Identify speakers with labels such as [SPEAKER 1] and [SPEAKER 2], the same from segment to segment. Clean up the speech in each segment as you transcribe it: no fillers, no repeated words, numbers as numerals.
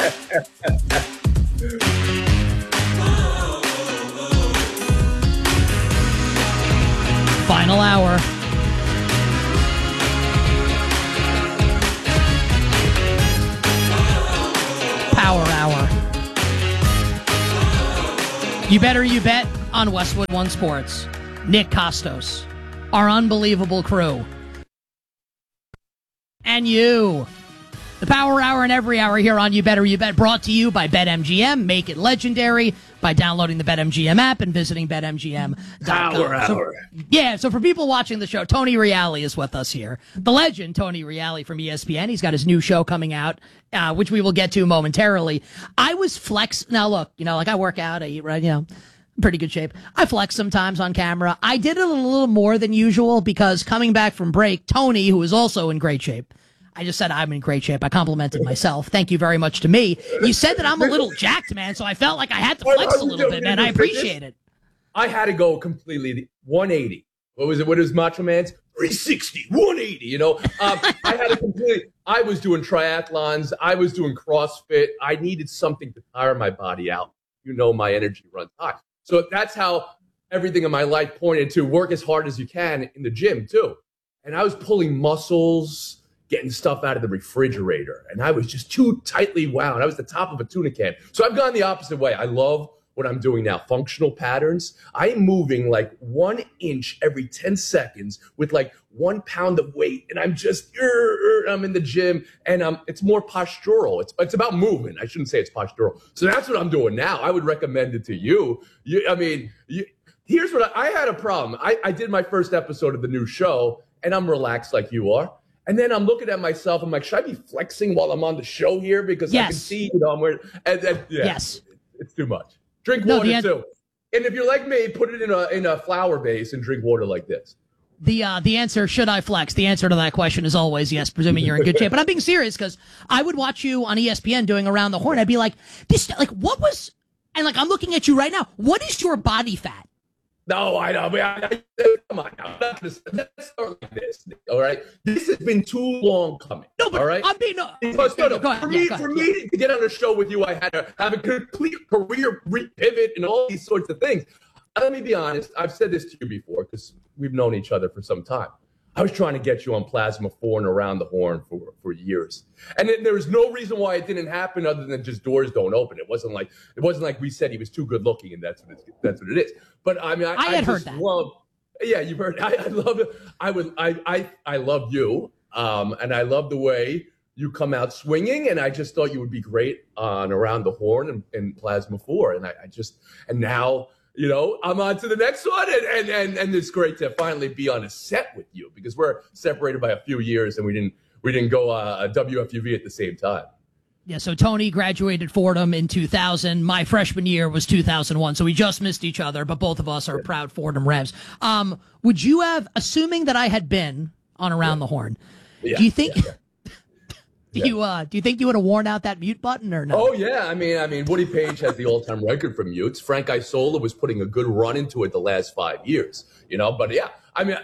[SPEAKER 1] Final hour. Power hour. You better you bet on Westwood One Sports. Nick Costos, our unbelievable crew, and you. The Power Hour and every hour here on You Better You Bet, brought to you by BetMGM. Make it legendary by downloading the BetMGM app and visiting BetMGM.com.
[SPEAKER 2] Power Hour.
[SPEAKER 1] So for people watching the show, Tony Reale is with us here. The legend, Tony Reale from ESPN. He's got his new show coming out, which we will get to momentarily. I was now look, like I work out, I eat right, I'm in pretty good shape. I flex sometimes on camera. I did it a little more than usual because coming back from break, Tony, who is also in great shape, I just said I'm in great shape. I complimented myself. Thank you very much to me. You said that I'm a little jacked, man, so I felt like I had to flex a little bit, man. I appreciate it.
[SPEAKER 2] I had to go completely 180. What was it? What is Macho Man's? 360, 180, I had to completely, I was doing triathlons. I was doing CrossFit. I needed something to tire my body out. My energy runs high. So that's how everything in my life pointed to work as hard as you can in the gym, too. And I was pulling muscles, getting stuff out of the refrigerator, and I was just too tightly wound. I was the top of a tuna can. So I've gone the opposite way. I love what I'm doing now, functional patterns. I am moving like 1 inch every 10 seconds with like 1 pound of weight, and I'm just, I'm in the gym, and it's more postural. It's about movement. I shouldn't say it's postural. So that's what I'm doing now. I would recommend it to you. Here's what I had a problem. I did my first episode of the new show, and I'm relaxed like you are. And then I'm looking at myself. I'm like, should I be flexing while I'm on the show here? Because I can see, I'm wearing. Yes, it's too much. Drink water too. And if you're like me, put it in a flower base and drink water like this.
[SPEAKER 1] The answer, should I flex? The answer to that question is always yes, presuming you're in good shape. But I'm being serious because I would watch you on ESPN doing Around the Horn. I'd be like, what was? And I'm looking at you right now. What is your body fat?
[SPEAKER 2] No, I know. Come on now. Let's start like this. All right. This has been too long coming.
[SPEAKER 1] No, but
[SPEAKER 2] all right.
[SPEAKER 1] I'm being
[SPEAKER 2] For me to get on a show with you, I had to have a complete career pivot and all these sorts of things. Let me be honest. I've said this to you before because we've known each other for some time. I was trying to get you on Plasma 4 and Around the Horn for years. And there was no reason why it didn't happen other than just doors don't open. It wasn't like we said he was too good looking and that's what it is. But I mean, I had heard that. You've heard. I love it. I love you. And I love the way you come out swinging. And I just thought you would be great on Around the Horn and Plasma 4. And now, I'm on to the next one, and it's great to finally be on a set with you because we're separated by a few years, and we didn't go WFUV at the same time.
[SPEAKER 1] Yeah, so Tony graduated Fordham in 2000. My freshman year was 2001, so we just missed each other, but both of us are proud Fordham Revs. Would you have, assuming that I had been on Around the Horn, do you think? Do you think you would have worn out that mute button or no?
[SPEAKER 2] Oh yeah, I mean, Woody Page has the all-time record for mutes. Frank Isola was putting a good run into it the last 5 years. But yeah,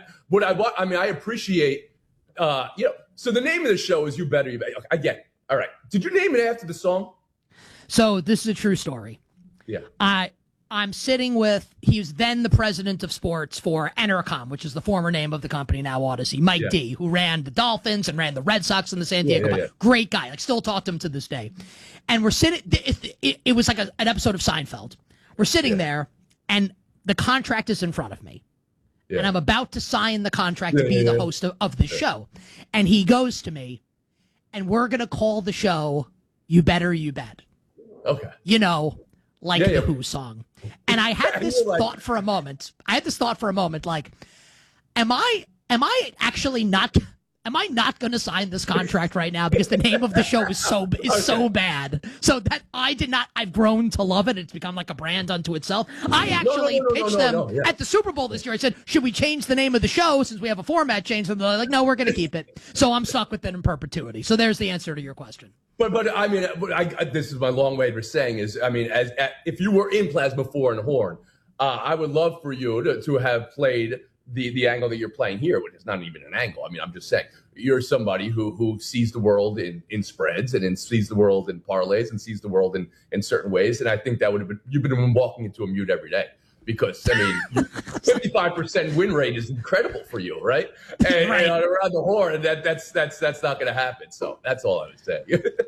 [SPEAKER 2] I appreciate. So the name of the show is You Better You Bet. Okay, I get it. All right. Did you name it after the song?
[SPEAKER 1] So this is a true story.
[SPEAKER 2] Yeah.
[SPEAKER 1] I'm sitting with, he was then the president of sports for Entercom, which is the former name of the company, now Odyssey, Mike D, who ran the Dolphins and ran the Red Sox in the San Diego. Great guy. Still talk to him to this day. And we're sitting, it was like an episode of Seinfeld. We're sitting there, and the contract is in front of me. And I'm about to sign the contract to be the host of the show. And he goes to me, and we're going to call the show You Better You Bet.
[SPEAKER 2] Okay.
[SPEAKER 1] The Who song. And I had this thought for a moment. Like, am I actually not going to sign this contract right now because the name of the show is so bad. So that I've grown to love it. It's become like a brand unto itself. I actually pitched them at the Super Bowl this year. I said, should we change the name of the show since we have a format change? And they're like, no, we're going to keep it. So I'm stuck with it in perpetuity. So there's the answer to your question.
[SPEAKER 2] But this is my long way of saying is, if you were in Plasma 4 and Horn, I would love for you to have played the angle that you're playing here, which is not even an angle. I'm just saying, you're somebody who sees the world in spreads and sees the world in parlays and sees the world in certain ways. And I think that would have been, you've been walking into a mute every day. Because, I mean, 55% win rate is incredible for you, right? And,
[SPEAKER 1] right.
[SPEAKER 2] And around the horn, that's not going to happen. So that's all I would say.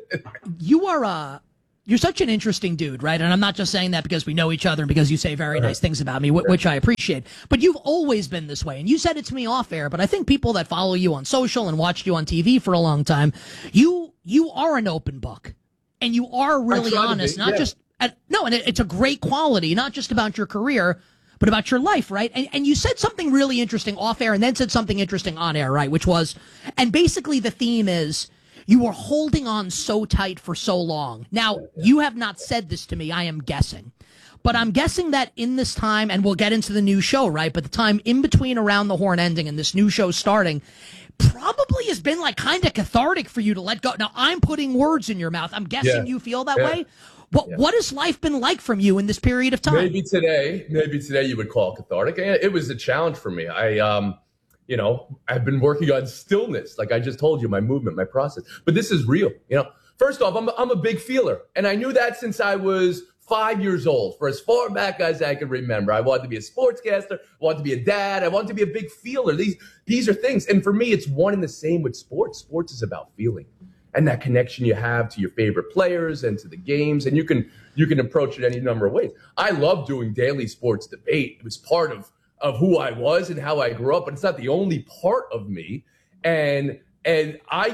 [SPEAKER 1] You're such an interesting dude, right? And I'm not just saying that because we know each other and because you say very nice things about me, which I appreciate. But you've always been this way. And you said it to me off air, but I think people that follow you on social and watched you on TV for a long time, you are an open book. And you are really honest, not just... No, and it's a great quality, not just about your career, but about your life, right? And you said something really interesting off air and then said something interesting on air, right? Which was, and basically the theme is, you were holding on so tight for so long. Now, you have not said this to me, I am guessing. But I'm guessing that in this time, and we'll get into the new show, right? But the time in between Around the Horn ending and this new show starting probably has been like kind of cathartic for you to let go. Now, I'm putting words in your mouth. I'm guessing you feel that way. What has life been like from you in this period of time?
[SPEAKER 2] Maybe today you would call it cathartic. It was a challenge for me. I've been working on stillness, like I just told you, my movement, my process. But this is real. First off, I'm a big feeler, and I knew that since I was 5 years old. For as far back as I can remember, I wanted to be a sportscaster. I wanted to be a dad. I wanted to be a big feeler. These are things, and for me, it's one and the same with sports. Sports is about feeling. And that connection you have to your favorite players and to the games, and you can approach it any number of ways. I love doing daily sports debate. It was part of who I was and how I grew up, but it's not the only part of me. And I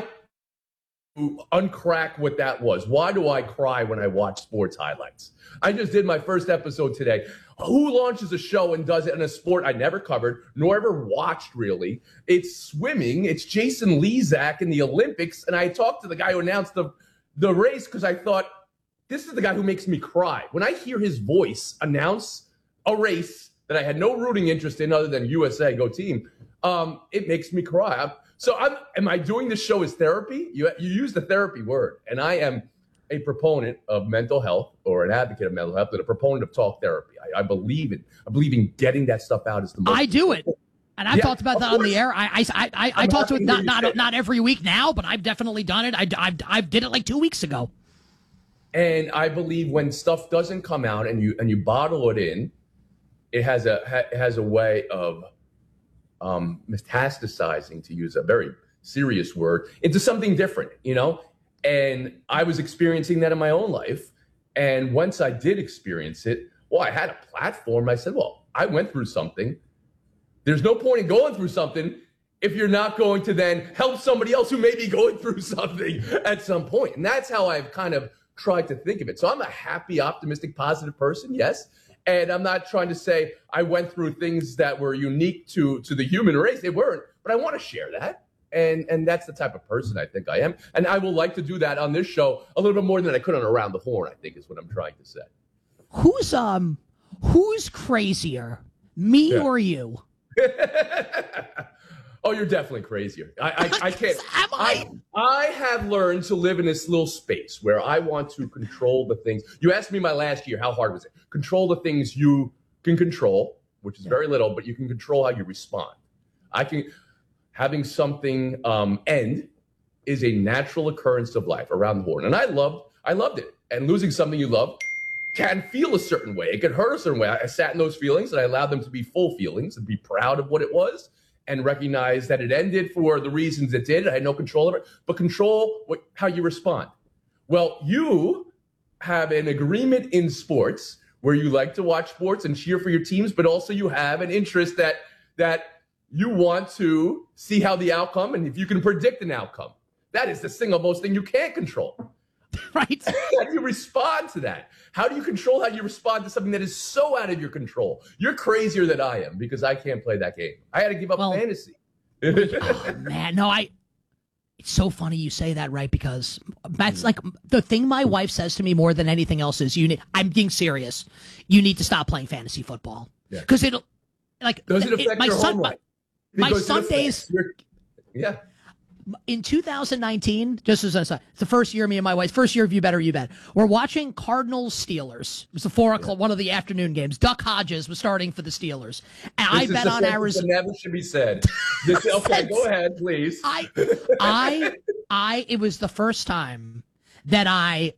[SPEAKER 2] uncrack what that was. Why do I cry when I watch sports highlights? I just did my first episode today. Who launches a show and does it in a sport I never covered, nor ever watched, really? It's swimming. It's Jason Lezak in the Olympics. And I talked to the guy who announced the race because I thought, this is the guy who makes me cry. When I hear his voice announce a race that I had no rooting interest in other than USA, go team, it makes me cry. Am I doing this show as therapy? You use the therapy word. And I am a proponent of mental health, or an advocate of mental health, and a proponent of talk therapy. I believe in getting that stuff out. Is the most
[SPEAKER 1] I do it, and I've talked about that on the air. I talk to it not every week now, but I've definitely done it. I did it like 2 weeks ago.
[SPEAKER 2] And I believe when stuff doesn't come out and you bottle it in, it has a way of metastasizing, to use a very serious word, into something different, And I was experiencing that in my own life. And once I did experience it, I had a platform. I said, I went through something. There's no point in going through something if you're not going to then help somebody else who may be going through something at some point. And that's how I've kind of tried to think of it. So I'm a happy, optimistic, positive person, yes. And I'm not trying to say I went through things that were unique to the human race. They weren't, but I want to share that. And that's the type of person I think I am. And I will like to do that on this show a little bit more than I could on Around the Horn, I think is what I'm trying to say.
[SPEAKER 1] Who's crazier, me or you?
[SPEAKER 2] Oh, you're definitely crazier. I can't.
[SPEAKER 1] Am I?
[SPEAKER 2] I have learned to live in this little space where I want to control the things. You asked me my last year, how hard was it? Control the things you can control, which is very little, but you can control how you respond. Having something end is a natural occurrence of life around the horn. And I loved it. And losing something you love can feel a certain way. It can hurt a certain way. I sat in those feelings and I allowed them to be full feelings and be proud of what it was and recognize that it ended for the reasons it did. I had no control over it, but control how you respond. Well, you have an agreement in sports where you like to watch sports and cheer for your teams, but also you have an interest that you want to see how the outcome, and if you can predict an outcome. That is the single most thing you can't control.
[SPEAKER 1] Right.
[SPEAKER 2] How do you respond to that? How do you control how you respond to something that is so out of your control? You're crazier than I am because I can't play that game. I had to give up fantasy.
[SPEAKER 1] Oh, man, no, it's so funny you say that, right? Because that's like the thing my wife says to me more than anything else is I'm being serious. You need to stop playing fantasy football because does it affect
[SPEAKER 2] your home life?
[SPEAKER 1] My Sundays.
[SPEAKER 2] Yeah.
[SPEAKER 1] In 2019, just as I said, it's the first year me and my wife, first year of You Better You Bet. We're watching Cardinals Steelers. It was the 4 o'clock, one of the afternoon games. Duck Hodges was starting for the Steelers, and I bet on Arizona.
[SPEAKER 2] Never should be said. Okay, go ahead, please.
[SPEAKER 1] It was the first time that I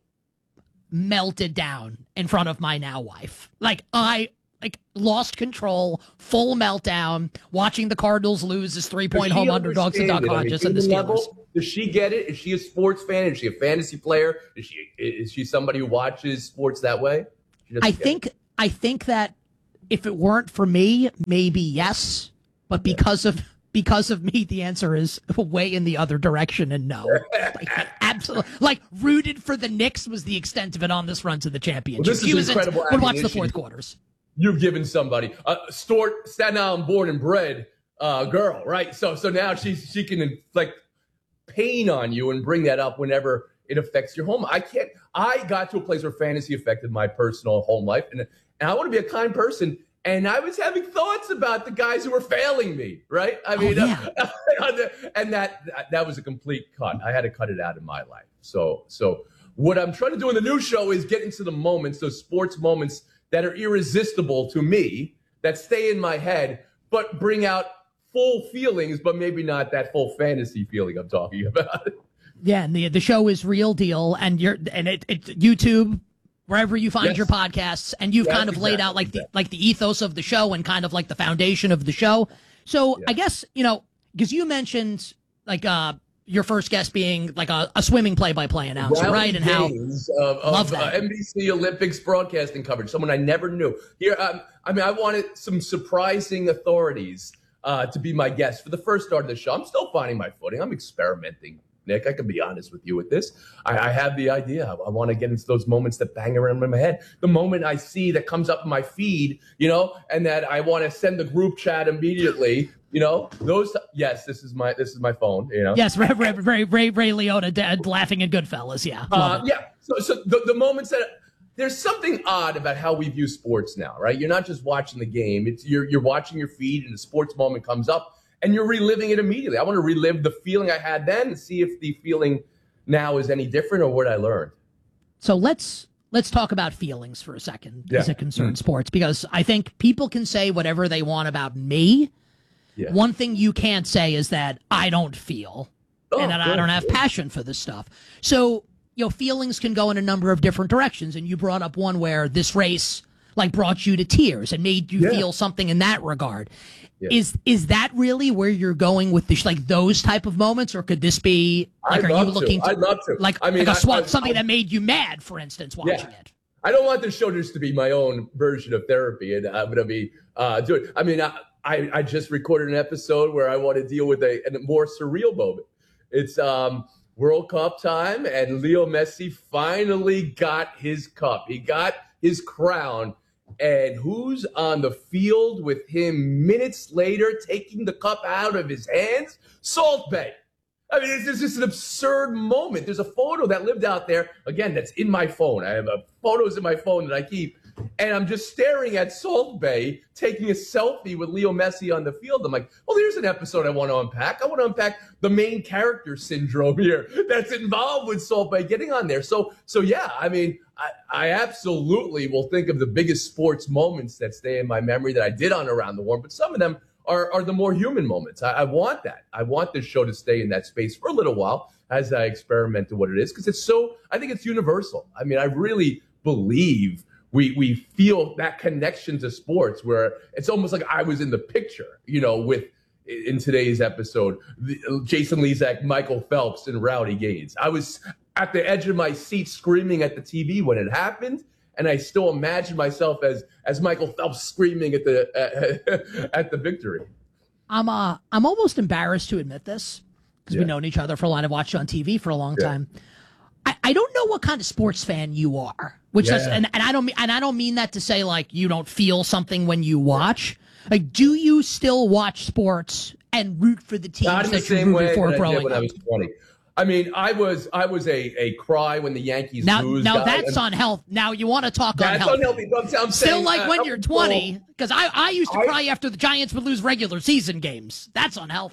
[SPEAKER 1] melted down in front of my now wife. I lost control, full meltdown, watching the Cardinals lose as 3-point home underdogs to Duck Hodges and the Steelers.
[SPEAKER 2] Does she get it? Is she a sports fan? Is she a fantasy player? Is she somebody who watches sports that way?
[SPEAKER 1] I think that if it weren't for me, maybe yes, but because of me, the answer is way in the other direction and no. Absolutely. Rooted for the Knicks was the extent of it on this run to the championship.
[SPEAKER 2] Well, this is incredible.
[SPEAKER 1] Would watch the fourth quarters.
[SPEAKER 2] You've given somebody Staten Island born and bred girl, right? So now she can inflict pain on you and bring that up whenever it affects your home. I got to a place where fantasy affected my personal home life, and I want to be a kind person. And I was having thoughts about the guys who were failing me, right? I mean, and that was a complete cut. I had to cut it out of my life. So what I'm trying to do in the new show is get into the moments, those sports moments that are irresistible to me, that stay in my head, but bring out full feelings, but maybe not that full fantasy feeling I'm talking about.
[SPEAKER 1] Yeah, and the show is Real Deal, and it's YouTube, wherever you find your podcasts, and you've kind of laid out the ethos of the show and kind of like the foundation of the show. So I guess, because you mentioned your first guest being like a swimming play-by-play announcer, right? And how love that.
[SPEAKER 2] NBC Olympics broadcasting coverage, someone I never knew. Here, I wanted some surprising authorities to be my guest for the first start of the show. I'm still finding my footing. I'm experimenting, Nick. I can be honest with you with this. I have the idea. I want to get into those moments that bang around in my head. The moment I see that comes up in my feed, and that I want to send the group chat immediately. Those. Yes, this is my phone.
[SPEAKER 1] Yes, Ray Liotta laughing at Goodfellas. Yeah.
[SPEAKER 2] So the moments that there's something odd about how we view sports now, right? You're not just watching the game. It's you're watching your feed, and the sports moment comes up, and you're reliving it immediately. I want to relive the feeling I had then and see if the feeling now is any different or what I learned.
[SPEAKER 1] So let's talk about feelings for a second as it concerns sports, because I think people can say whatever they want about me. Yeah. One thing you can't say is that I don't feel and that I don't have passion for this stuff. So, feelings can go in a number of different directions. And you brought up one where this race brought you to tears and made you feel something in that regard. Yeah. Is that really where you're going with this, those type of moments, or could this be
[SPEAKER 2] I'd love to.
[SPEAKER 1] Something that made you mad, for instance, watching it?
[SPEAKER 2] I don't want the show just to be my own version of therapy, and I'm going to be doing. I just recorded an episode where I want to deal with a more surreal moment. It's World Cup time, and Leo Messi finally got his cup. He got his crown. And who's on the field with him minutes later, taking the cup out of his hands? Salt Bae. It's just an absurd moment. There's a photo that lived out there, again, that's in my phone. I have photos in my phone that I keep. And I'm just staring at Salt Bae taking a selfie with Leo Messi on the field. I'm like, well, here's an episode I want to unpack. I want to unpack the main character syndrome here that's involved with Salt Bae getting on there. So yeah, I absolutely will think of the biggest sports moments that stay in my memory that I did on Around the Horn, but some of them are the more human moments. I want that. I want this show to stay in that space for a little while as I experiment to what it is, because I think it's universal. I really believe we feel that connection to sports where it's almost like I was in the picture, with in today's episode, Jason Lezak, Michael Phelps, and Rowdy Gaines. I was at the edge of my seat screaming at the TV when it happened, and I still imagine myself as Michael Phelps screaming at the victory.
[SPEAKER 1] I'm almost embarrassed to admit this, because we've known each other for a lot. I've watched you on TV for a long time. I don't know what kind of sports fan you are, and I don't mean that to say you don't feel something when you watch. Do you still watch sports and root for the teams that you rooted for growing up?
[SPEAKER 2] When I was 20. I was a cry when the Yankees lose.
[SPEAKER 1] Now that's unhealthy. Now you want to talk
[SPEAKER 2] unhealthy. That's unhealthy. I'm
[SPEAKER 1] still saying, when you're 20, because I used to cry after the Giants would lose regular season games. That's unhealthy.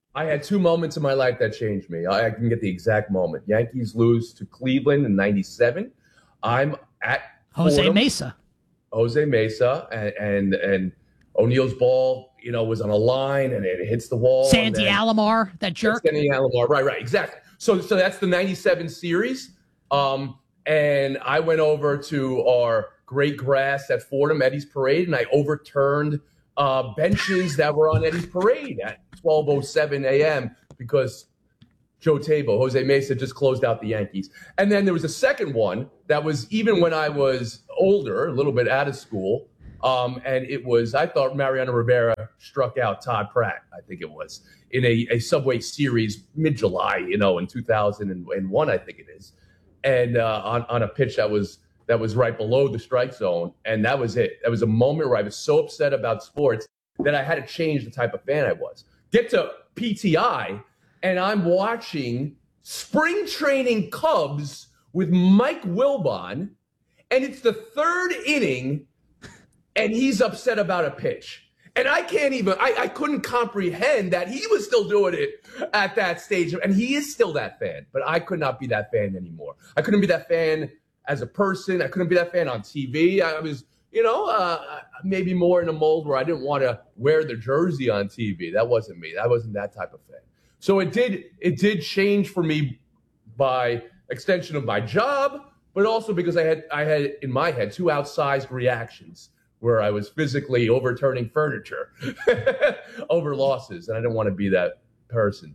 [SPEAKER 2] I had two moments in my life that changed me. I can get the exact moment. Yankees lose to Cleveland in '97. I'm at
[SPEAKER 1] Jose
[SPEAKER 2] Fordham,
[SPEAKER 1] Mesa.
[SPEAKER 2] Jose Mesa, and O'Neill's ball, was on a line and it hits the wall.
[SPEAKER 1] Sandy Alomar, that jerk.
[SPEAKER 2] Sandy Alomar, right, exactly. So that's the '97 series. And I went over to our great grass at Fordham, Eddie's Parade, and I overturned benches that were on Eddie's Parade at 12:07 a.m. because Jose Mesa just closed out the Yankees. And then there was a second one that was even when I was older, a little bit out of school. And it was, I thought Mariano Rivera struck out Todd Pratt, I think it was, in a Subway Series mid-July, in 2001, I think it is. And on a pitch that was right below the strike zone. And that was it. That was a moment where I was so upset about sports that I had to change the type of fan I was. Get to PTI, and I'm watching spring training Cubs with Mike Wilbon, and it's the third inning, and he's upset about a pitch. And I couldn't comprehend that he was still doing it at that stage. And he is still that fan, but I could not be that fan anymore. I couldn't be that fan as a person. I couldn't be that fan on TV. I was, maybe more in a mold where I didn't want to wear the jersey on TV. That wasn't me. I wasn't that type of fan. So it did change for me by extension of my job, but also because I had in my head two outsized reactions where I was physically overturning furniture over losses, and I didn't want to be that person.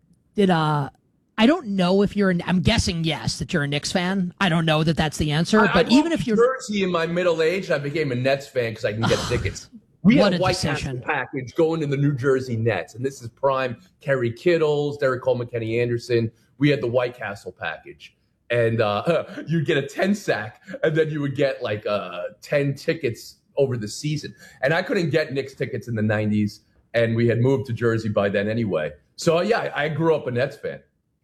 [SPEAKER 1] I don't know if I'm guessing yes, that you're a Knicks fan. I don't know that that's the answer, but even if you're
[SPEAKER 2] Jersey in my middle age, I became a Nets fan because I can get tickets. We had a White Castle package going to the New Jersey Nets, and this is prime Kerry Kittles, Derek Coleman, Kenny Anderson. We had the White Castle package. And you'd get a 10 sack, and then you would get like 10 tickets over the season. And I couldn't get Knicks tickets in the 90s, and we had moved to Jersey by then anyway. So, yeah, I grew up a Nets fan.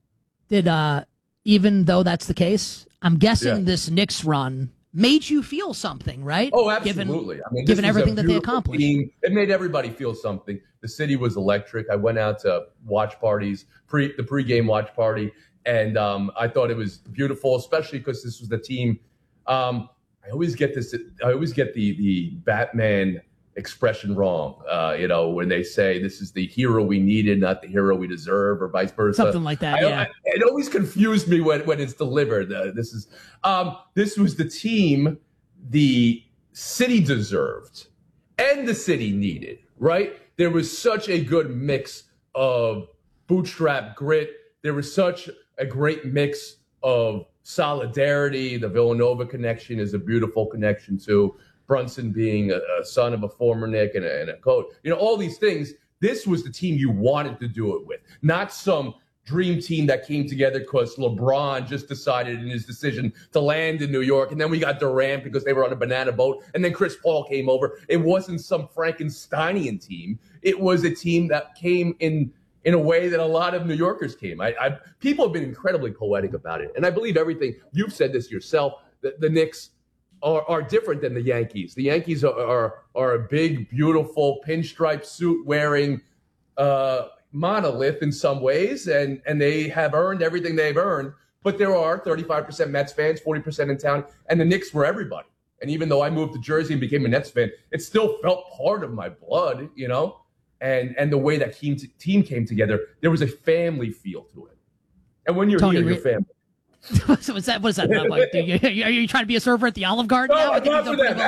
[SPEAKER 1] Even though that's the case, I'm guessing this Knicks run made you feel something, right?
[SPEAKER 2] Oh, absolutely.
[SPEAKER 1] Given everything that they accomplished.
[SPEAKER 2] Team. It made everybody feel something. The city was electric. I went out to watch parties, the pregame watch party, and I thought it was beautiful, especially because this was the team. I always get the Batman expression wrong, when they say this is the hero we needed, not the hero we deserve, or vice versa.
[SPEAKER 1] Something like that,
[SPEAKER 2] it always confused me when it's delivered. This was the team the city deserved and the city needed, right? There was such a good mix of bootstrap grit. There was such a great mix of solidarity. The Villanova connection is a beautiful connection too. Brunson being a son of a former Knick and a coach, all these things. This was the team you wanted to do it with, not some dream team that came together because LeBron just decided in his decision to land in New York. And then we got Durant because they were on a banana boat. And then Chris Paul came over. It wasn't some Frankensteinian team. It was a team that came in a way that a lot of New Yorkers came. People have been incredibly poetic about it. And I believe everything. You've said this yourself, that the Knicks are different than the Yankees. The Yankees are a big, beautiful, pinstripe suit wearing monolith in some ways, and they have earned everything they've earned. But there are 35% Mets fans, 40% in town, and the Knicks were everybody. And even though I moved to Jersey and became a Nets fan, it still felt part of my blood, And the way that team came together, there was a family feel to it. And when you're here, you're family.
[SPEAKER 1] What is that? Like, are you trying to be a server at the Olive Garden now?
[SPEAKER 2] No, not for them.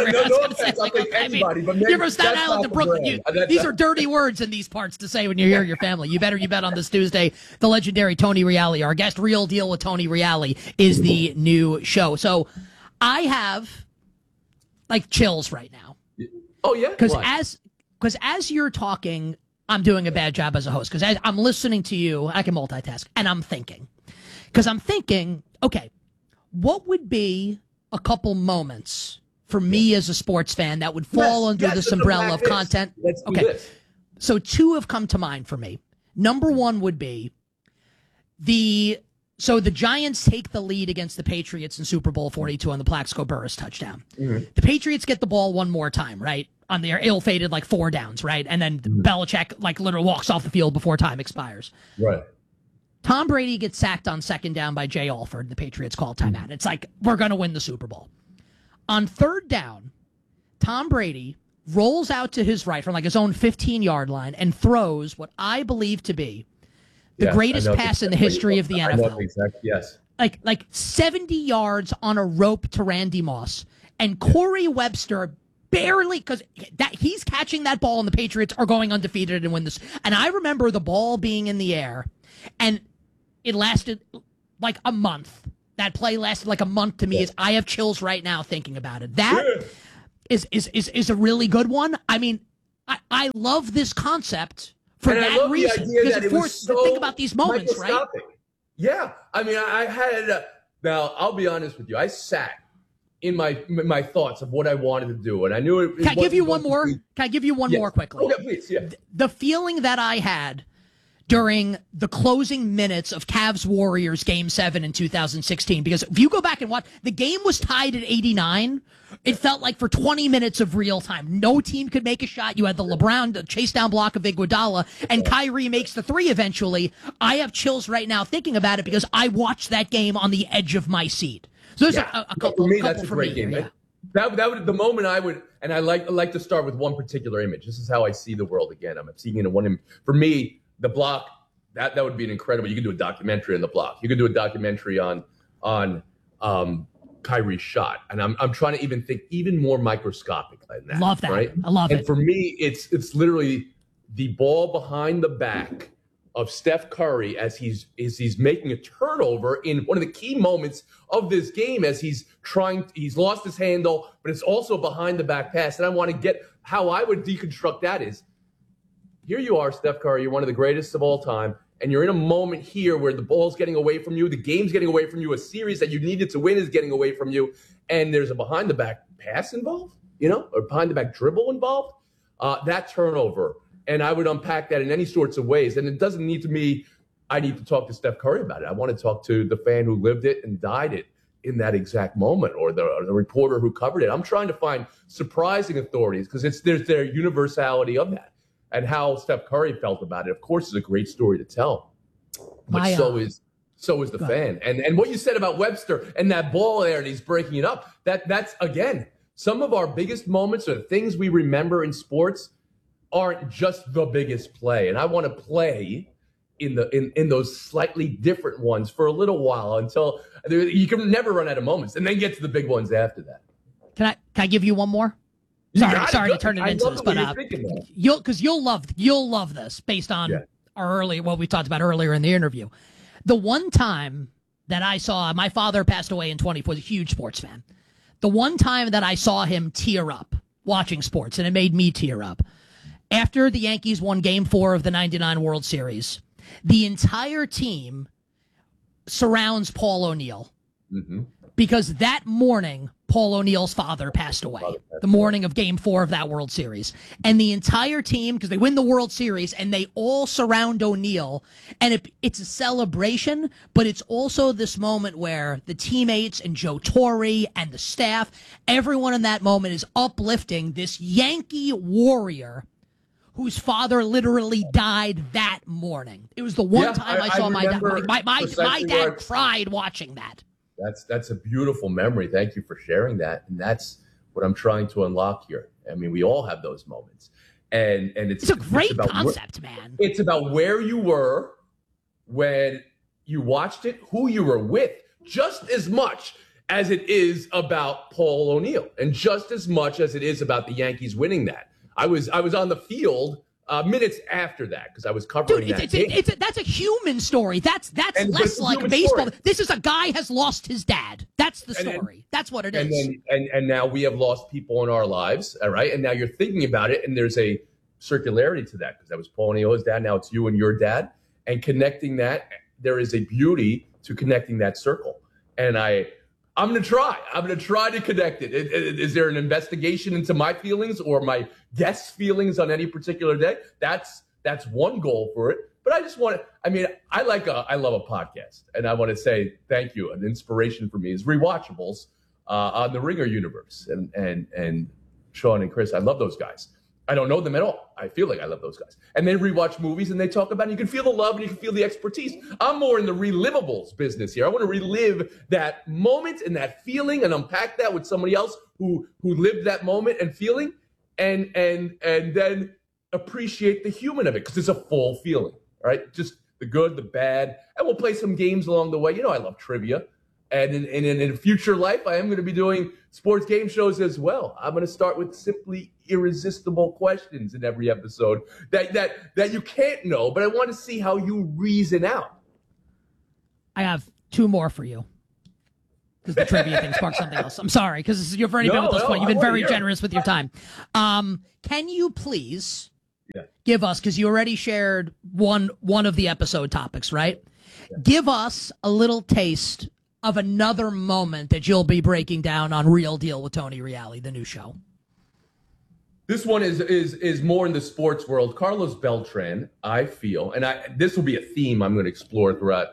[SPEAKER 1] You're from Staten Island to Brooklyn. These are dirty words in these parts to say when you're here, your family. You bet on this Tuesday. The legendary Tony Reale, our guest, Real Deal with Tony Reale, is the new show. So I have like chills right now.
[SPEAKER 2] Oh yeah,
[SPEAKER 1] because as you're talking, I'm doing a bad job as a host because I'm listening to you. I can multitask, and I'm thinking. Because I'm thinking, okay, what would be a couple moments for me as a sports fan that would fall under this umbrella of content? Okay, so two have come to mind for me. Number one would be the So the Giants take the lead against the Patriots in Super Bowl 42 on the Plaxico Burress touchdown. The Patriots get the ball one more time, right? On their ill-fated, 4 downs, right? And then Belichick, literally walks off the field before time expires.
[SPEAKER 2] Right.
[SPEAKER 1] Tom Brady gets sacked on 2nd down by Jay Alford. The Patriots call timeout. It's we're going to win the Super Bowl. On 3rd down, Tom Brady rolls out to his right from his own 15-yard line and throws what I believe to be the greatest pass in the history of the NFL.
[SPEAKER 2] I know exactly, yes.
[SPEAKER 1] Like 70 yards on a rope to Randy Moss. And Corey Webster barely, because he's catching that ball and the Patriots are going undefeated and win this. And I remember the ball being in the air, and it lasted a month. That play lasted a month to me. As I have chills right now thinking about it. That is a really good one. I mean, I love this concept for that reason. Because it forced to think about these moments, right?
[SPEAKER 2] Yeah. I mean, I had now I'll be honest with you. I sat in my thoughts of what I wanted to do, and I knew it.
[SPEAKER 1] Can I give you one more? Can I give you one more quickly?
[SPEAKER 2] Okay, please. Yeah.
[SPEAKER 1] The feeling that I had during the closing minutes of Cavs Warriors Game 7 in 2016, because if you go back and watch, the game was tied at 89. It felt like for 20 minutes of real time, no team could make a shot. You had the chase down block of Iguodala, and Kyrie makes the 3 eventually. I have chills right now thinking about it because I watched that game on the edge of my seat. So there's a couple.
[SPEAKER 2] For me, that's a great game. Yeah. That would the moment I would, and I like to start with one particular image. This is how I see the world again. I'm seeing it in one image. For me, the block, that would be an incredible. You could do a documentary on the block. You could do a documentary on Kyrie's shot, and I'm trying to even think even more microscopic than that.
[SPEAKER 1] Love that.
[SPEAKER 2] Right?
[SPEAKER 1] I love it.
[SPEAKER 2] And for me, it's literally the ball behind the back of Steph Curry as he's making a turnover in one of the key moments of this game as he's lost his handle, but it's also behind the back pass. And I want to get how I would deconstruct that is, here you are, Steph Curry, you're one of the greatest of all time, and you're in a moment here where the ball's getting away from you, the game's getting away from you, a series that you needed to win is getting away from you, and there's a behind the back pass involved, or behind the back dribble involved, that turnover. And I would unpack that in any sorts of ways. And it doesn't need to be, I need to talk to Steph Curry about it. I want to talk to the fan who lived it and died it in that exact moment, or the reporter who covered it. I'm trying to find surprising authorities because there's their universality of that. And how Steph Curry felt about it, of course, is a great story to tell. But so is the fan. And what you said about Webster and that ball there, and he's breaking it up, that's, again, some of our biggest moments or the things we remember in sports aren't just the biggest play. And I want to play in those slightly different ones for a little while until you can never run out of moments and then get to the big ones after that.
[SPEAKER 1] Can I give you one more? Sorry to turn it into this, but you'll love this based on what we talked about earlier in the interview. The one time that I saw, my father passed away in 20, was a huge sports fan. The one time that I saw him tear up watching sports, and it made me tear up, after the Yankees won Game 4 of the 99 World Series, the entire team surrounds Paul O'Neill. Mm-hmm. Because that morning, Paul O'Neill's father passed away, the morning of Game 4 of that World Series. And the entire team, because they win the World Series, and they all surround O'Neill. And it's a celebration, but it's also this moment where the teammates and Joe Torre and the staff, everyone in that moment is uplifting this Yankee warrior whose father literally died that morning. It was the one time I saw my dad. My dad cried watching that.
[SPEAKER 2] That's a beautiful memory. Thank you for sharing that. And that's what I'm trying to unlock here. I mean, we all have those moments. And it's
[SPEAKER 1] a great concept, man.
[SPEAKER 2] It's about where you were when you watched it, who you were with, just as much as it is about Paul O'Neill, and just as much as it is about the Yankees winning that. I was on the field minutes after that because I was covering that game.
[SPEAKER 1] That's a human story. That's less like baseball. Story. This is a guy has lost his dad. That's the story. That's what it is.
[SPEAKER 2] And now we have lost people in our lives, all right? And now you're thinking about it, and there's a circularity to that because that was Paul O'Neill's dad. Now it's you and your dad. And connecting that, there is a beauty to connecting that circle. And I'm going to try. I'm going to try to connect it. Is there an investigation into my feelings or my guest's feelings on any particular day? That's one goal for it. But I just want to, I mean, I love a podcast, and I want to say thank you. An inspiration for me is Rewatchables on the Ringer universe, and Sean and Chris. I love those guys. I don't know them at all. I feel like I love those guys. And they rewatch movies and they talk about it. You can feel the love and you can feel the expertise. I'm more in the relivables business here. I want to relive that moment and that feeling and unpack that with somebody else who lived that moment and feeling, and then appreciate the human of it, because it's a full feeling, right? Just the good, the bad, and we'll play some games along the way. You know, I love trivia. And in a future life, I am going to be doing sports game shows as well. I'm going to start with simply irresistible questions in every episode that you can't know, but I want to see how you reason out.
[SPEAKER 1] I have two more for you, because the trivia thing sparked something else. I'm sorry, because you've already been with us point. You've been very generous with your time. Can you please give us, because you already shared one of the episode topics, right? Yeah. Give us a little taste of another moment that you'll be breaking down on Real Deal with Tony Reali, the new show.
[SPEAKER 2] This one is more in the sports world. Carlos Beltran, I feel, and this will be a theme I'm going to explore throughout.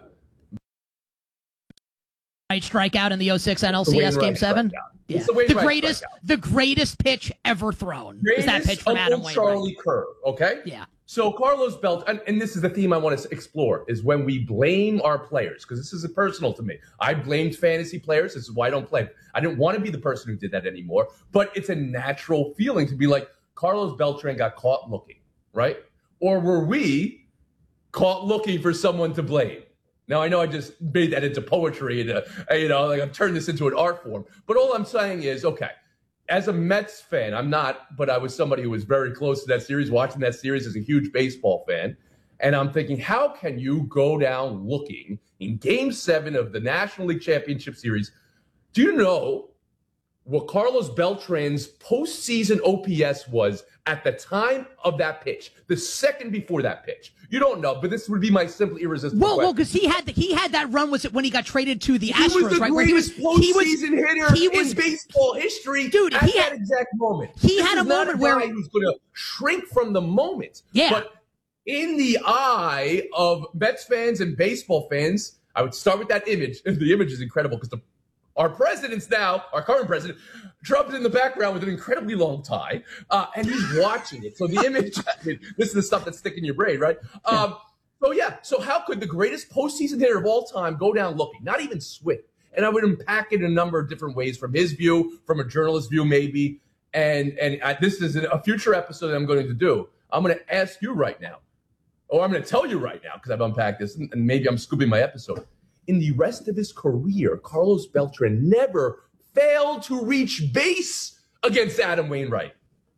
[SPEAKER 1] Strikeout in the 06 NLCS Game 7. Yeah. The greatest pitch ever thrown. Is that pitch from Adam Wainwright.
[SPEAKER 2] Charlie Curve, okay?
[SPEAKER 1] Yeah.
[SPEAKER 2] So Carlos Beltran, and this is the theme I want to explore, is when we blame our players, because this is personal to me. I blamed fantasy players. This is why I don't play. I didn't want to be the person who did that anymore, but it's a natural feeling to be like, Carlos Beltran got caught looking, right? Or were we caught looking for someone to blame? Now, I know I just made that into poetry, and like I've turned this into an art form. But all I'm saying is, okay, as a Mets fan, I'm not, but I was somebody who was very close to that series, watching that series as a huge baseball fan. And I'm thinking, how can you go down looking in Game 7 of the National League Championship Series? Do you know what Carlos Beltran's postseason OPS was at the time of that pitch, the second before that pitch? You don't know, but this would be my simple irresistible question.
[SPEAKER 1] Well, because he had that run, was it when he got traded to the Astros,
[SPEAKER 2] right? He was the greatest postseason hitter in baseball history,
[SPEAKER 1] dude,
[SPEAKER 2] at that exact moment.
[SPEAKER 1] He had a moment where
[SPEAKER 2] he was going to shrink from the moment.
[SPEAKER 1] Yeah.
[SPEAKER 2] But in the eye of Mets fans and baseball fans, I would start with that image. The image is incredible because our president's now, our current president, Trump's in the background with an incredibly long tie, and he's watching it. So the image, I mean, this is the stuff that's sticking in your brain, right? So how could the greatest postseason hitter of all time go down looking? Not even Swift. And I would unpack it in a number of different ways, from his view, from a journalist's view, maybe. And this is a future episode that I'm going to do. I'm going to ask you right now, or I'm going to tell you right now, because I've unpacked this, and maybe I'm scooping my episode. In the rest of his career, Carlos Beltran never failed to reach base against Adam Wainwright.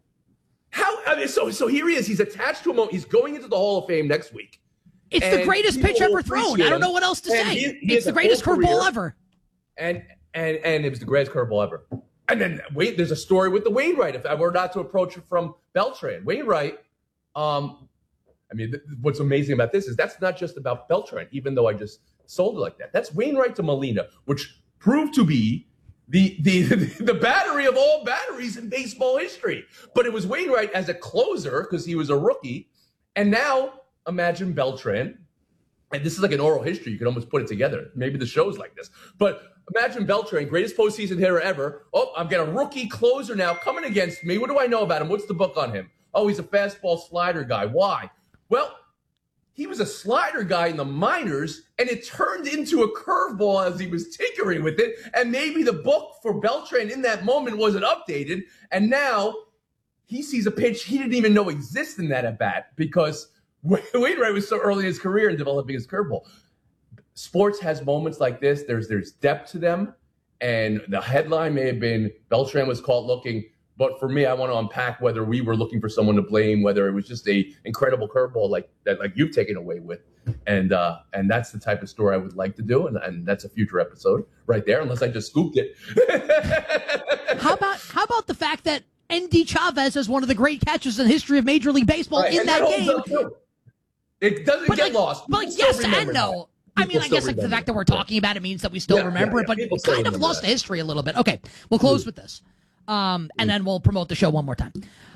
[SPEAKER 2] So here he is. He's attached to a moment. He's going into the Hall of Fame next week.
[SPEAKER 1] It's the greatest pitch ever thrown. I don't know what else to say. It's the greatest curveball ever.
[SPEAKER 2] And it was the greatest curveball ever. And then there's a story with the Wainwright. If I were not to approach it from Beltran, Wainwright. What's amazing about this is that's not just about Beltran, even though I just sold it like that. That's Wainwright to Molina, which proved to be the battery of all batteries in baseball history. But it was Wainwright as a closer because he was a rookie. And now imagine Beltran. And this is like an oral history. You can almost put it together. Maybe the show's like this. But imagine Beltran, greatest postseason hitter ever. Oh, I've got a rookie closer now coming against me. What do I know about him? What's the book on him? Oh, he's a fastball slider guy. Why? Well, he was a slider guy in the minors, and it turned into a curveball as he was tinkering with it. And maybe the book for Beltran in that moment wasn't updated. And now he sees a pitch he didn't even know existed in that at-bat because Wainwright was so early in his career in developing his curveball. Sports has moments like this. There's depth to them. And the headline may have been Beltran was caught looking. But for me, I want to unpack whether we were looking for someone to blame, whether it was just a incredible curveball like you've taken away with. And that's the type of story I would like to do. And that's a future episode right there, unless I just scooped it.
[SPEAKER 1] How about the fact that Endy Chavez is one of the great catchers in the history of Major League Baseball in that game?
[SPEAKER 2] It doesn't get lost.
[SPEAKER 1] But yes and no. I mean, I guess the fact that we're talking about it means that we still remember it, but it kind of lost the history a little bit. Okay, we'll close with this. And then we'll promote the show one more time.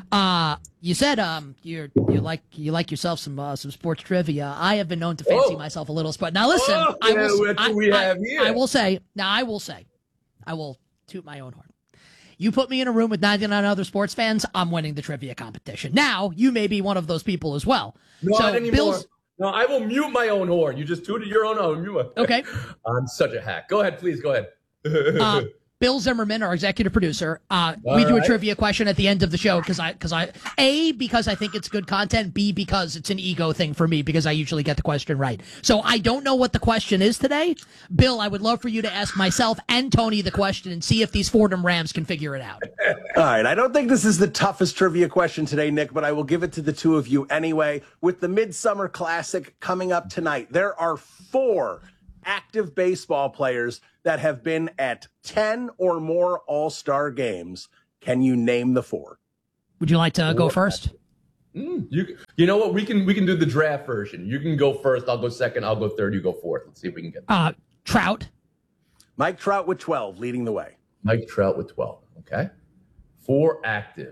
[SPEAKER 1] You said you like yourself some sports trivia. I have been known to fancy myself a little sport. Now listen, I will say, I will toot my own horn. You put me in a room with 99 other sports fans, I'm winning the trivia competition. Now, you may be one of those people as well.
[SPEAKER 2] Not anymore. No, I will mute my own horn. You just tooted your own horn.
[SPEAKER 1] Okay.
[SPEAKER 2] I'm such a hack. Go ahead, please. Go ahead.
[SPEAKER 1] Bill Zimmerman, our executive producer, we do a trivia question at the end of the show because I think it's good content, B, because it's an ego thing for me because I usually get the question right. So I don't know what the question is today. Bill, I would love for you to ask myself and Tony the question and see if these Fordham Rams can figure it out.
[SPEAKER 3] All right. I don't think this is the toughest trivia question today, Nick, but I will give it to the two of you anyway. With the Midsummer Classic coming up tonight, there are 4 active baseball players that have been at 10 or more All-Star games. Can you name the 4?
[SPEAKER 1] Would you like to go first?
[SPEAKER 2] You know what? We can do the draft version. You can go first. I'll go second. I'll go third. You go fourth. Let's see if we can get
[SPEAKER 1] Trout.
[SPEAKER 3] Mike Trout with 12, leading the way.
[SPEAKER 2] Mike Trout with 12. Okay. 4 active.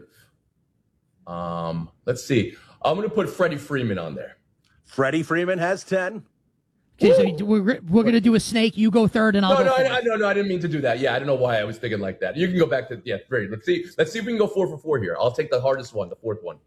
[SPEAKER 2] Let's see. I'm going to put Freddie Freeman on there.
[SPEAKER 3] Freddie Freeman has 10.
[SPEAKER 1] Okay, so we're going to do a snake. You go third, and I'll go fourth.
[SPEAKER 2] No, I didn't mean to do that. Yeah, I don't know why I was thinking like that. You can go back to great. Let's see if we can go 4 for 4 here. I'll take the hardest one, the 4th one.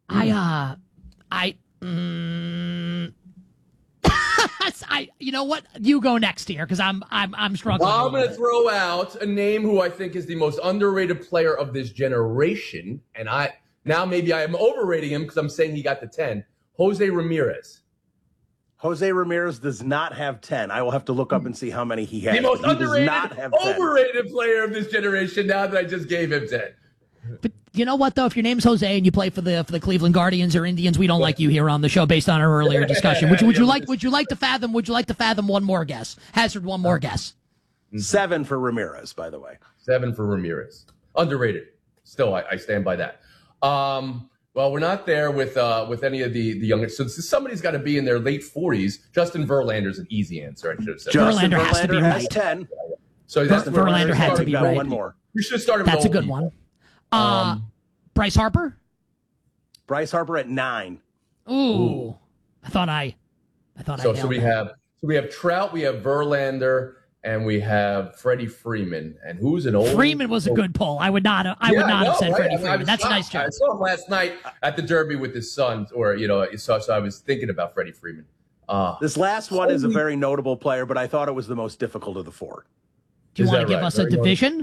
[SPEAKER 1] You know what? You go next here because I'm struggling.
[SPEAKER 2] Well, I'm going to throw out a name who I think is the most underrated player of this generation, and maybe I am overrating him because I'm saying he got the 10. Jose Ramirez.
[SPEAKER 3] Jose Ramirez does not have 10. I will have to look up and see how many he has.
[SPEAKER 2] The most underrated, overrated player of this generation now that I just gave him 10.
[SPEAKER 1] But you know what, though? If your name's Jose and you play for the Cleveland Guardians or Indians, we don't like you here on the show based on our earlier discussion. Would you like to fathom one more guess? Hazard one more guess.
[SPEAKER 3] 7 for Ramirez, by the way.
[SPEAKER 2] 7 for Ramirez. Underrated. Still, I stand by that. Well, we're not there with any of the youngest. So somebody's got to be in their late 40s. Justin Verlander's an easy answer, I should have said.
[SPEAKER 1] Justin Verlander has to be right.
[SPEAKER 3] 10.
[SPEAKER 2] So
[SPEAKER 1] Verlander had to be right.
[SPEAKER 3] One more.
[SPEAKER 2] We should start.
[SPEAKER 1] That's a good one. Bryce Harper.
[SPEAKER 3] Bryce Harper at 9.
[SPEAKER 1] Ooh. I thought I.
[SPEAKER 2] So we have Trout, we have Verlander, and we have Freddie Freeman. And who's an old?
[SPEAKER 1] Freeman was a good pull. I would not have said Freddie Freeman. That's a nice job.
[SPEAKER 2] I saw him last night at the Derby with his son, so I was thinking about Freddie Freeman.
[SPEAKER 3] This last one is a very notable player, but I thought it was the most difficult of the 4.
[SPEAKER 1] Do you want to give us a division?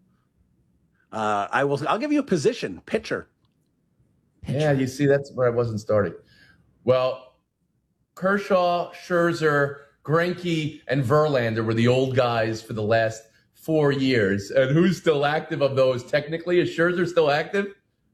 [SPEAKER 3] I'll give you a position. Pitcher.
[SPEAKER 2] Yeah, you see, that's where I wasn't starting. Well, Kershaw, Scherzer, Greinke, and Verlander were the old guys for the last 4 years. And who's still active of those? Technically, is Scherzer still active?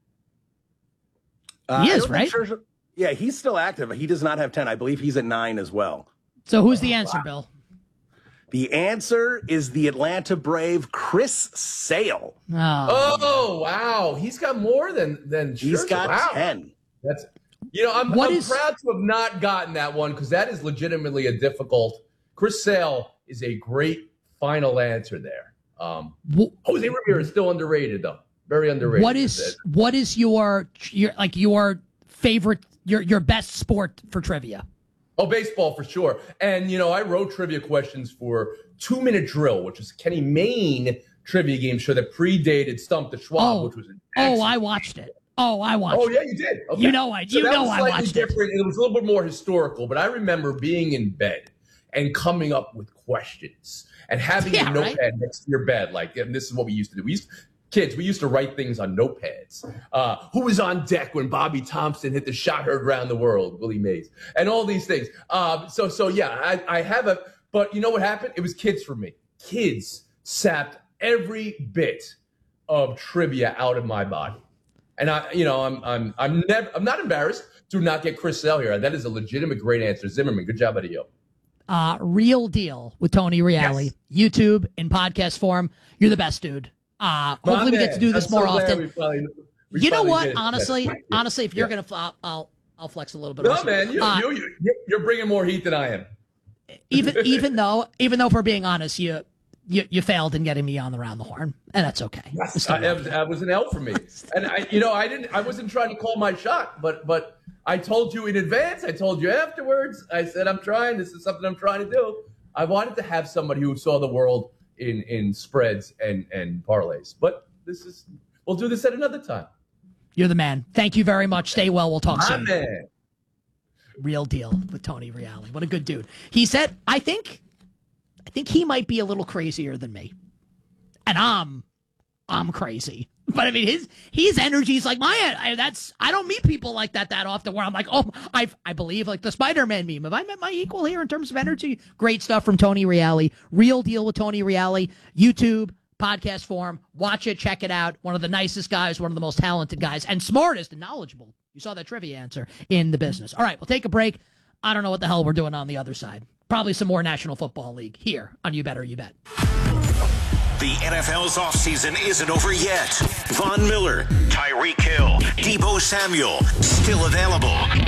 [SPEAKER 1] He is, right?
[SPEAKER 3] Yeah, he's still active. He does not have 10. I believe he's at 9 as well.
[SPEAKER 1] So who's the answer, Bill?
[SPEAKER 3] The answer is the Atlanta Brave, Chris Sale.
[SPEAKER 2] Oh wow. He's got more than Scherzer.
[SPEAKER 3] He's got 10.
[SPEAKER 2] That's I'm proud to have not gotten that one because that is legitimately a difficult. Chris Sale is a great final answer there. Jose Ramirez is still underrated though. Very underrated.
[SPEAKER 1] What is your favorite your best sport for trivia?
[SPEAKER 2] Oh, baseball for sure. And, I wrote trivia questions for 2 Minute Drill, which is Kenny Mayne trivia game show that predated Stump the Schwab, which was an excellent.
[SPEAKER 1] I watched it. I watched it.
[SPEAKER 2] Oh, yeah, you did. Okay.
[SPEAKER 1] I watched
[SPEAKER 2] different. It was a little bit more historical, but I remember being in bed and coming up with questions and having a notepad next to your bed. And this is what we used to do. We used to write things on notepads. Who was on deck when Bobby Thompson hit the shot heard around the world? Willie Mays. And all these things. I have but you know what happened? It was kids for me. Kids sapped every bit of trivia out of my body. And I'm not embarrassed to not get Chris Sale here. That is a legitimate great answer. Zimmerman, good job out of you.
[SPEAKER 1] Real Deal with Tony Reale. Yes. YouTube in podcast form. You're the best, dude. Hopefully we get to do this more often. You know what? Honestly, if you're gonna, I'll flex a little bit.
[SPEAKER 2] No, man, you're bringing more heat than I am.
[SPEAKER 1] even though, if we're being honest, you failed in getting me on the Round the Horn, and that's okay.
[SPEAKER 2] Yes, that was an L for me. And I wasn't trying to call my shot, but I told you in advance. I told you afterwards. I said, I'm trying. This is something I'm trying to do. I wanted to have somebody who saw the world in spreads and parlays, but we'll do this at another time.
[SPEAKER 1] You're the man. Thank you very much. Stay well. We'll talk soon.
[SPEAKER 2] Man.
[SPEAKER 1] Real deal with Tony Reale. What a good dude. He said, I think he might be a little crazier than me. And I'm crazy. But I mean, his energy is like I don't meet people like that often where I'm like, oh, I believe like the Spider-Man meme. Have I met my equal here in terms of energy? Great stuff from Tony Reale. Real deal with Tony Reale. YouTube, podcast form. Watch it, check it out. One of the nicest guys, one of the most talented guys, and smartest and knowledgeable. You saw that trivia answer in the business. All right, we'll take a break. I don't know what the hell we're doing on the other side. Probably some more National Football League here on You Better You Bet.
[SPEAKER 4] The NFL's offseason isn't over yet. Von Miller, Tyreek Hill, Deebo Samuel, still available.